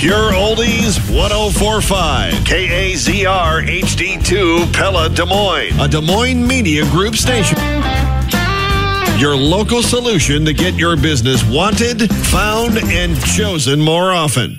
Pure Oldies 1045. KAZR HD2 Pella Des Moines. A Des Moines Media Group station. Your local solution to get your business wanted, found, and chosen more often.